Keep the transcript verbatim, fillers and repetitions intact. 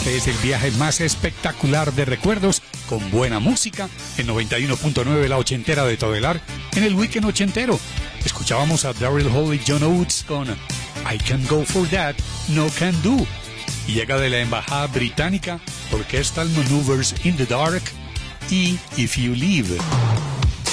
Este es el viaje más espectacular de recuerdos, con buena música, en noventa y uno punto nueve La Ochentera de Todelar, en el Weekend Ochentero. Escuchábamos a Daryl Hall y John Oates con I Can Go For That, No Can Do. Y llega de la Embajada Británica, Orchestral Maneuvers in the Dark y If You Leave.